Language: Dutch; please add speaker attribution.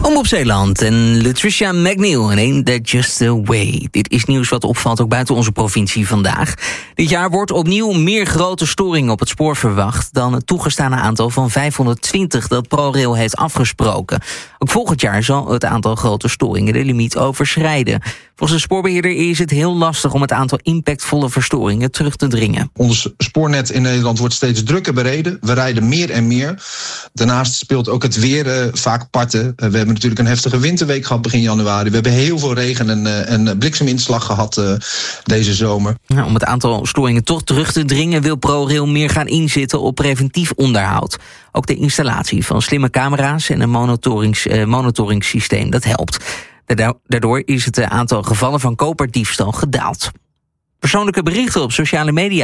Speaker 1: Omroep Zeeland en Latricia McNeil en Ain't That Just The Way. Dit is nieuws wat opvalt ook buiten onze provincie vandaag. Dit jaar wordt opnieuw meer grote storingen op het spoor verwacht dan het toegestane aantal van 520 dat ProRail heeft afgesproken. Ook volgend jaar zal het aantal grote storingen de limiet overschrijden. Volgens de spoorbeheerder is het heel lastig om het aantal impactvolle verstoringen terug te dringen.
Speaker 2: Ons spoornet in Nederland wordt steeds drukker bereden. We rijden meer en meer. Daarnaast speelt ook het weer vaak parten. We hebben natuurlijk een heftige winterweek gehad begin januari. We hebben heel veel regen en blikseminslag gehad deze zomer.
Speaker 1: Om het aantal storingen toch terug te dringen wil ProRail meer gaan inzetten op preventief onderhoud. Ook de installatie van slimme camera's en een monitoringssysteem, dat helpt. Daardoor is het aantal gevallen van koperdiefstal gedaald. Persoonlijke berichten op sociale media